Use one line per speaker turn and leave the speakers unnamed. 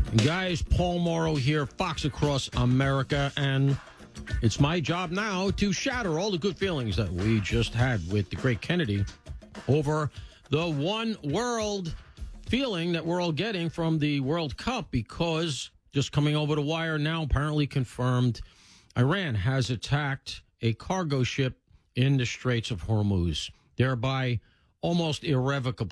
Guys, Paul Morrow here, Fox Across America, and it's my job now to shatter all the good feelings that we just had with the great Kennedy over the one world feeling that we're all getting from the World Cup, because just coming over the wire now, apparently confirmed, Iran has attacked a cargo ship in the Straits of Hormuz, thereby almost irrevocably